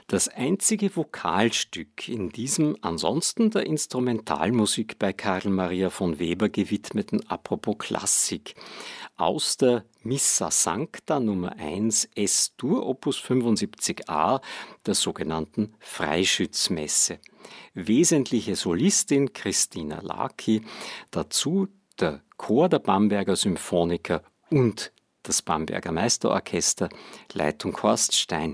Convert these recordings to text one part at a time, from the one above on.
Das einzige Vokalstück in diesem ansonsten der Instrumentalmusik bei Karl Maria von Weber gewidmeten Apropos Klassik aus der Missa Sancta Nummer 1 S-Dur Opus 75a, der sogenannten Freischützmesse. Wesentliche Solistin Christina Laki, dazu der Chor der Bamberger Symphoniker und das Bamberger Meisterorchester, Leitung Horst Stein.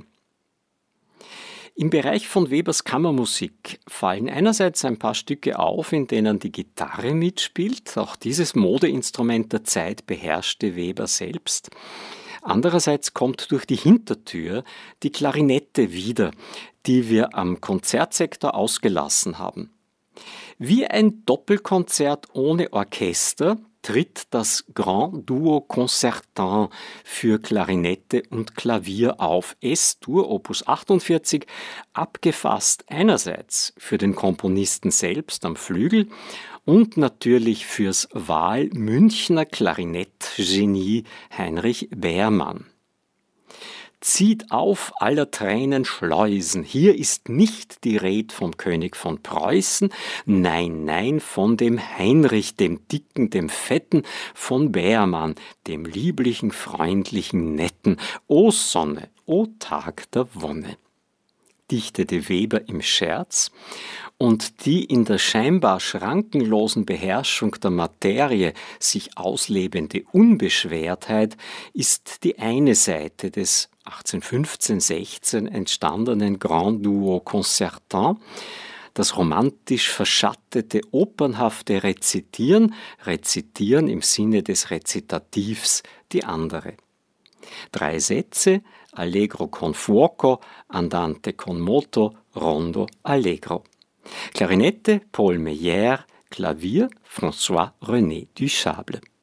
Im Bereich von Webers Kammermusik fallen einerseits ein paar Stücke auf, in denen die Gitarre mitspielt. Auch dieses Modeinstrument der Zeit beherrschte Weber selbst. Andererseits kommt durch die Hintertür die Klarinette wieder, die wir am Konzertsektor ausgelassen haben. Wie ein Doppelkonzert ohne Orchester tritt das Grand Duo Concertant für Klarinette und Klavier auf. S-Dur Opus 48, abgefasst einerseits für den Komponisten selbst am Flügel und natürlich fürs Wahlmünchner Klarinettgenie Heinrich Beermann. Zieht auf aller Tränen Schleusen, hier ist nicht die Red vom König von Preußen, nein, nein, von dem Heinrich, dem Dicken, dem Fetten, von Beermann, dem lieblichen, freundlichen, netten, o Sonne, o Tag der Wonne, dichtete Weber im Scherz, und die in der scheinbar schrankenlosen Beherrschung der Materie sich auslebende Unbeschwertheit ist die eine Seite des 1815-16 entstandenen Grand Duo Concertant, das romantisch verschattete, opernhafte Rezitieren im Sinne des Rezitativs, die andere. 3 Sätze, Allegro con fuoco, Andante con moto, Rondo allegro. Klarinette Paul Meyer, Klavier François-René Duchâble.